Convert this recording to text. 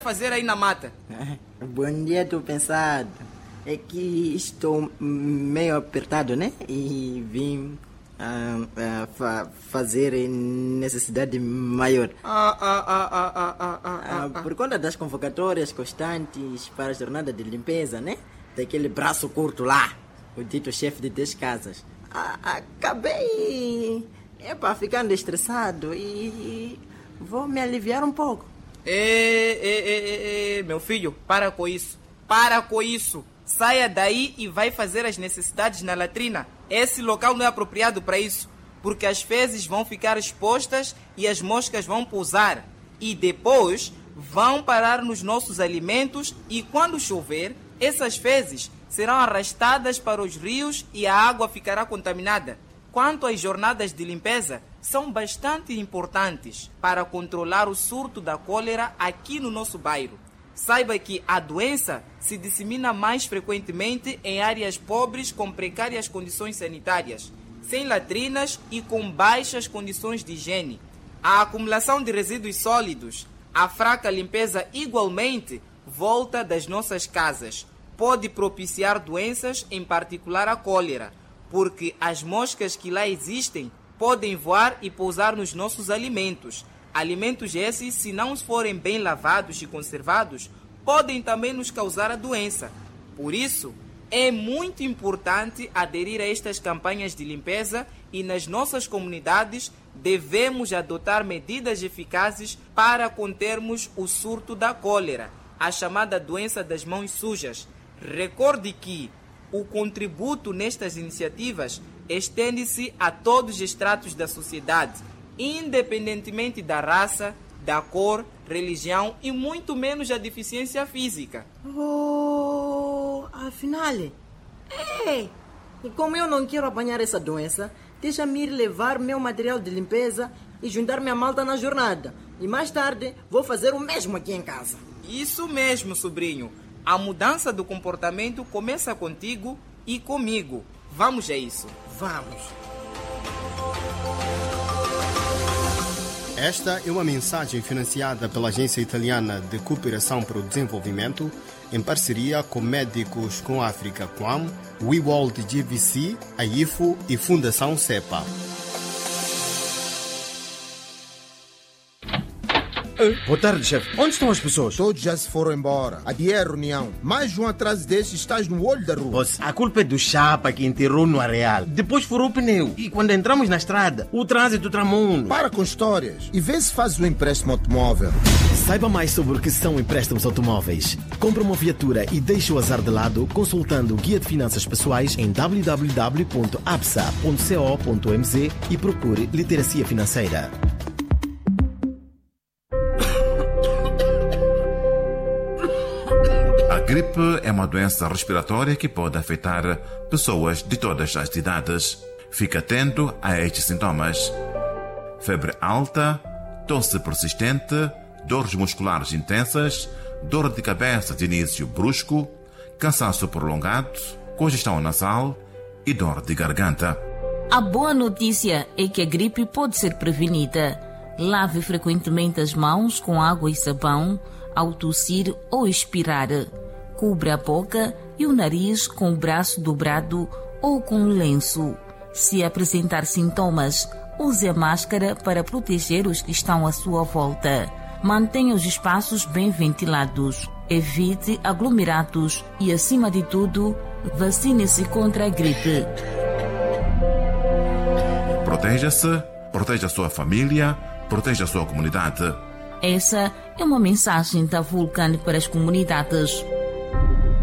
fazer aí na mata? Bom dia, tô pensado. É que estou meio apertado, né? E vim fazer necessidade maior. Por conta das convocatórias constantes para a jornada de limpeza, né? Daquele braço curto lá, o dito chefe de 10 casas. Acabei ficando estressado e vou me aliviar um pouco. Meu filho, para com isso. Para com isso. Saia daí e vai fazer as necessidades na latrina. Esse local não é apropriado para isso, porque as fezes vão ficar expostas e as moscas vão pousar. E depois vão parar nos nossos alimentos e quando chover, essas fezes serão arrastadas para os rios e a água ficará contaminada. Quanto às jornadas de limpeza, são bastante importantes para controlar o surto da cólera aqui no nosso bairro. Saiba que a doença se dissemina mais frequentemente em áreas pobres com precárias condições sanitárias, sem latrinas e com baixas condições de higiene. A acumulação de resíduos sólidos, a fraca limpeza igualmente, volta das nossas casas. Pode propiciar doenças, em particular a cólera, porque as moscas que lá existem podem voar e pousar nos nossos alimentos. Alimentos esses, se não forem bem lavados e conservados, podem também nos causar a doença. Por isso, é muito importante aderir a estas campanhas de limpeza e nas nossas comunidades devemos adotar medidas eficazes para contermos o surto da cólera, a chamada doença das mãos sujas. Recorde que o contributo nestas iniciativas estende-se a todos os estratos da sociedade, independentemente da raça, da cor, religião e muito menos a deficiência física. Afinal, e como eu não quero apanhar essa doença, deixa-me ir levar meu material de limpeza e juntar-me à malta na jornada. E mais tarde vou fazer o mesmo aqui em casa. Isso mesmo, sobrinho. A mudança do comportamento começa contigo e comigo. Vamos a isso. Vamos. Esta é uma mensagem financiada pela Agência Italiana de Cooperação para o Desenvolvimento, em parceria com Médicos com África QAM, WeWorld GVC, a IFO e Fundação CEPA. Boa tarde, chefe. Onde estão as pessoas? Todos já se foram embora. Adiei a reunião. Mais um atraso desse, estás no olho da rua. Boss, a culpa é do chapa que enterrou no areal. Depois furou o pneu. E quando entramos na estrada, o trânsito tramou. Para com histórias. E vê se fazes um empréstimo automóvel. Saiba mais sobre o que são empréstimos automóveis. Compre uma viatura e deixe o azar de lado consultando o Guia de Finanças Pessoais em www.absa.co.mz e procure literacia financeira. A gripe é uma doença respiratória que pode afetar pessoas de todas as idades. Fique atento a estes sintomas: febre alta, tosse persistente, dores musculares intensas, dor de cabeça de início brusco, cansaço prolongado, congestão nasal e dor de garganta. A boa notícia é que a gripe pode ser prevenida. Lave frequentemente as mãos com água e sabão ao tossir ou expirar. Cubra a boca e o nariz com o braço dobrado ou com um lenço. Se apresentar sintomas, use a máscara para proteger os que estão à sua volta. Mantenha os espaços bem ventilados. Evite aglomerados e, acima de tudo, vacine-se contra a gripe. Proteja-se, proteja a sua família, proteja a sua comunidade. Essa é uma mensagem da Vulcan para as comunidades.